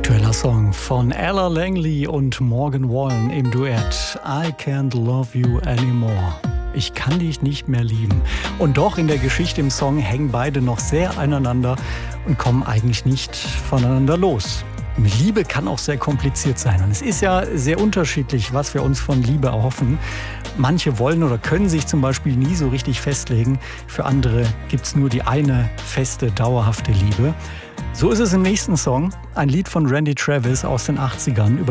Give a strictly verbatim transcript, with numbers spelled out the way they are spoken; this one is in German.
Aktueller Song von Ella Langley und Morgan Wallen im Duett I Can't Love You Anymore. Ich kann dich nicht mehr lieben. Und doch in der Geschichte im Song hängen beide noch sehr aneinander und kommen eigentlich nicht voneinander los. Liebe kann auch sehr kompliziert sein. Und es ist ja sehr unterschiedlich, was wir uns von Liebe erhoffen. Manche wollen oder können sich zum Beispiel nie so richtig festlegen. Für andere gibt es nur die eine feste, dauerhafte Liebe. So ist es im nächsten Song. Ein Lied von Randy Travis aus den achtzigern. Über